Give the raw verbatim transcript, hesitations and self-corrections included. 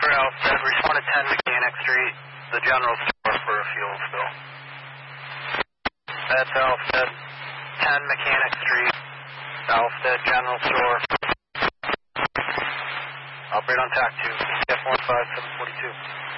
Denver Alfred, respond to ten Mechanic Street, the general store for a fuel spill. That's Alfred, ten Mechanic Street, Alfred General Store. Operate on T A C two, F one five seven forty-two.